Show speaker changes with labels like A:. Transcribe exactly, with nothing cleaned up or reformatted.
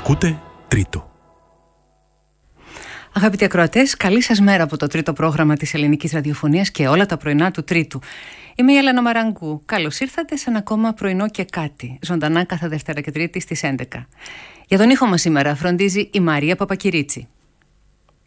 A: Ακούτε Τρίτο.
B: Αγαπητοί ακροατές, καλή σας μέρα από το τρίτο πρόγραμμα της Ελληνικής Ραδιοφωνίας και όλα τα πρωινά του Τρίτου. Είμαι η Έλενα Μαραγκού. Καλώς ήρθατε σε ένα ακόμα πρωινό και κάτι, ζωντανά κάθε Δευτέρα και Τρίτη στις έντεκα. Για τον ήχο μας σήμερα φροντίζει η Μαρία Παπακυρίτσι.